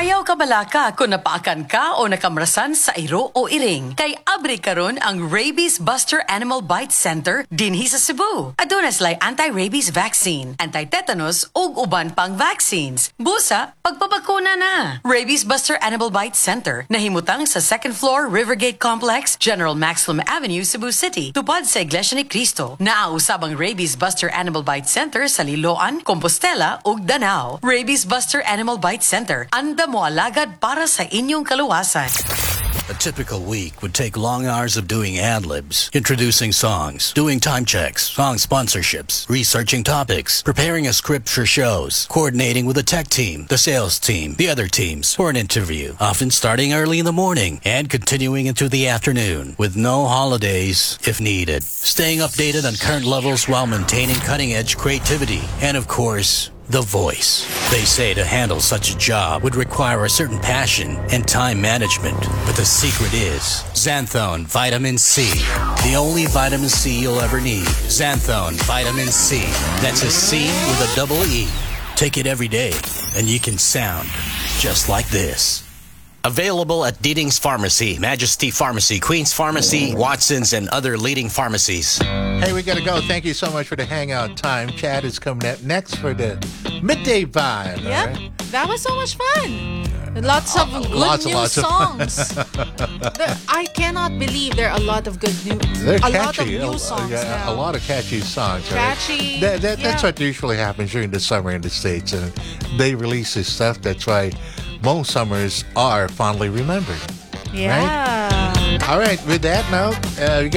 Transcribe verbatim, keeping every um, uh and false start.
Ayaw kabalaka kung napaakan ka o nakamrasan sa iro o iring. Kay abri karon ang Rabies Buster Animal Bite Center dinhi sa Cebu. Aduna sila'y anti-rabies vaccine, anti-tetanus ug uban pang vaccines. Busa, pagpabakuna na. Rabies Buster Animal Bite Center nahimutang sa second floor Rivergate Complex, General Maximum Avenue, Cebu City. Tupad sa Iglesia ni Cristo. Naausab ang Rabies Buster Animal Bite Center sa Liloan, Compostela ug Danao. Rabies Buster Animal Bite Center. Anda mo alagad para sa inyong kaluwasan. A typical week would take long hours of doing ad-libs, introducing songs, doing time checks, song sponsorships, researching topics, preparing a script for shows, coordinating with the tech team, the sales team, the other teams for an interview, often starting early in the morning and continuing into the afternoon, with no holidays if needed. Staying updated on current levels while maintaining cutting-edge creativity, and of course, the voice. They say to handle such a job would require a certain passion and time management. But the secret is Xanthone Vitamin C. The only vitamin C you'll ever need. Xanthone Vitamin C. That's a C with a double E. Take it every day and you can sound just like this. Available at Deeding's Pharmacy, Majesty Pharmacy, Queen's Pharmacy, Watson's, and other leading pharmacies. Hey, we got to go. Thank you so much for the hangout time. Chad is coming up next for the midday vibe. Yep, right? that was so much fun. Lots of good lots new and lots of- songs. There- I cannot believe there are a lot of good new, They're a catchy. lot of new a, songs yeah, now. a lot of catchy songs. right? Catchy, That, that, That's yeah. what usually happens during the summer in the States. And they release this stuff. That's why most summers are fondly remembered. Yeah. All right, with that note, uh, we